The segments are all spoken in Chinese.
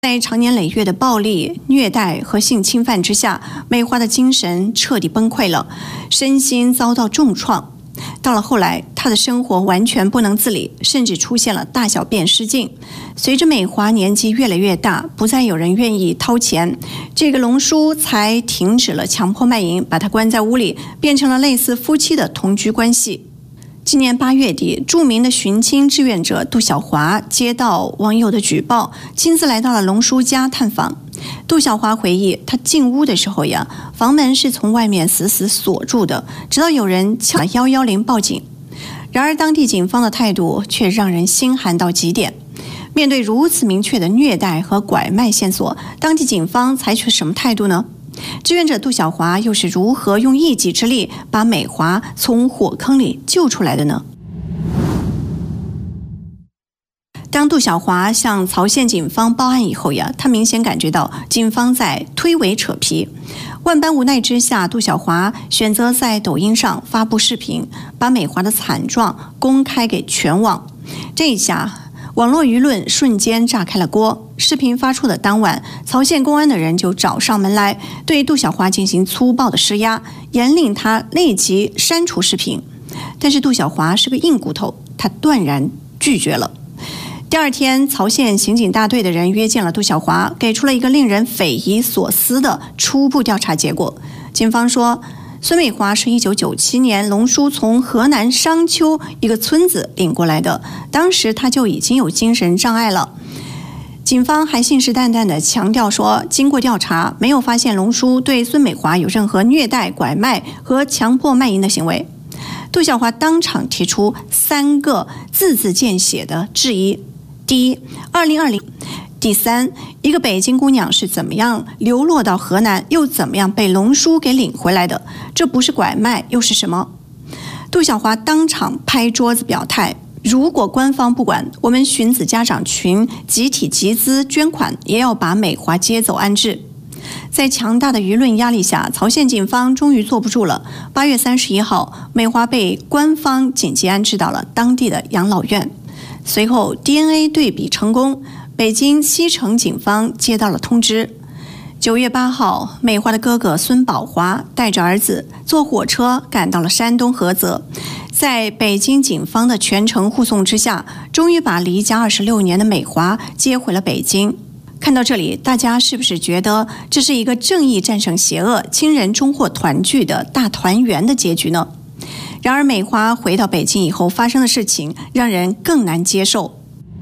在长年累月的暴力、虐待和性侵犯之下，美华的精神彻底崩溃了，身心遭到重创。到了后来，她的生活完全不能自理，甚至出现了大小便失禁。随着美华年纪越来越大，不再有人愿意掏钱，这个龙叔才停止了强迫卖淫，把她关在屋里，变成了类似夫妻的同居关系。今年8月底，著名的寻亲志愿者杜小华接到网友的举报，亲自来到了龙叔家探访。杜小华回忆，他进屋的时候呀，房门是从外面死死锁住的，直到有人敲了110报警。然而当地警方的态度却让人心寒到极点。面对如此明确的虐待和拐卖线索，当地警方采取什么态度呢？志愿者杜小华又是如何用一己之力把美华从火坑里救出来的呢？当杜小华向曹县警方报案以后呀，他明显感觉到警方在推诿扯皮。万般无奈之下，杜小华选择在抖音上发布视频，把美华的惨状公开给全网。这一下，网络舆论瞬间炸开了锅。视频发出的当晚，曹县公安的人就找上门来，对杜小华进行粗暴的施压，严令他立即删除视频。但是杜小华是个硬骨头，他断然拒绝了。第二天，曹县刑警大队的人约见了杜小华，给出了一个令人匪夷所思的初步调查结果。警方说，孙美华是1997年龙叔从河南商丘一个村子领过来的，当时他就已经有精神障碍了。警方还信誓旦旦地强调说，经过调查，没有发现龙叔对孙美华有任何虐待、拐卖和强迫卖淫的行为。杜小华当场提出3个字字见血的质疑。第一，2020。第三，一个北京姑娘是怎么样流落到河南，又怎么样被龙叔给领回来的？这不是拐卖又是什么？杜小华当场拍桌子表态，如果官方不管，我们寻子家长群集体集资捐款，也要把美华接走安置。在强大的舆论压力下，曹县警方终于坐不住了。8月31号，美华被官方紧急安置到了当地的养老院。随后 DNA 对比成功，北京西城警方接到了通知。9月8号，美华的哥哥孙宝华带着儿子坐火车赶到了山东菏泽，在北京警方的全程护送之下，终于把离家26年的美华接回了北京。看到这里，大家是不是觉得这是一个正义战胜邪恶、亲人终获团聚的大团圆的结局呢？然而美华回到北京以后发生的事情让人更难接受。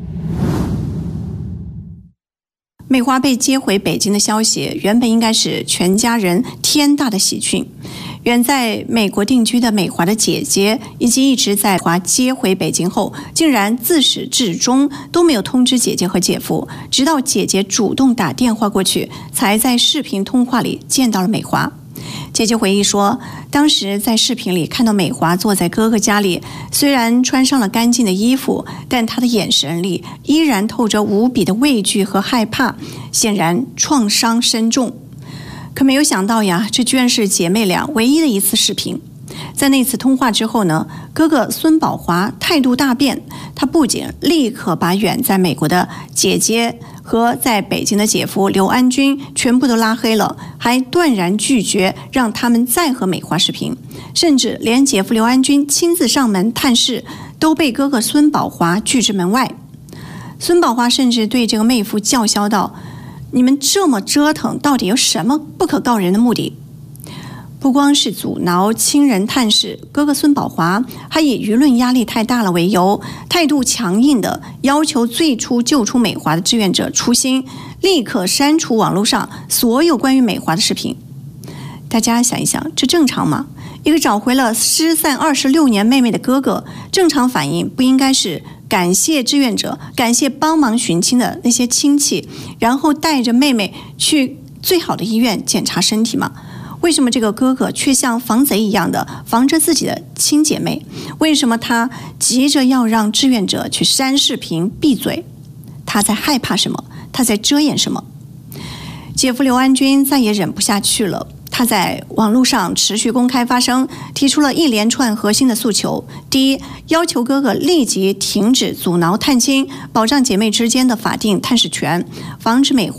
美华被接回北京的消息原本应该是全家人天大的喜讯。远在美国定居的美华的姐姐以及一直在华接回北京后，竟然自始至终都没有通知姐姐和姐夫，直到姐姐主动打电话过去，才在视频通话里见到了美华。姐姐回忆说，当时在视频里看到美华坐在哥哥家里，虽然穿上了干净的衣服，但她的眼神里依然透着无比的畏惧和害怕，显然创伤深重。可没有想到呀，这居然是姐妹俩唯一的一次视频。在那次通话之后呢，哥哥孙宝华态度大变，他不仅立刻把远在美国的姐姐和在北京的姐夫刘安军全部都拉黑了，还断然拒绝让他们再和美华视频，甚至连姐夫刘安军亲自上门探视都被哥哥孙宝华拒之门外。孙宝华甚至对这个妹夫叫嚣道，你们这么折腾，到底有什么不可告人的目的？不光是阻挠亲人探视，哥哥孙宝华还以舆论压力太大了为由，态度强硬的要求最初救出美华的志愿者初心立刻删除网络上所有关于美华的视频。大家想一想，这正常吗？一个找回了失散26年妹妹的哥哥，正常反应不应该是感谢志愿者，感谢帮忙寻亲的那些亲戚，然后带着妹妹去最好的医院检查身体吗？为什么这个哥哥却像防贼一样的防着自己的亲姐妹？为什么他急着要让志愿者去删视频闭嘴？他在害怕什么？他在遮掩什么？姐夫刘安军再也忍不下去了，他他在网络上持续公开发声，提出了一连串核心的诉求。第一，要求哥哥立即停止阻挠探亲，保障姐妹之间的法定探视权，防止美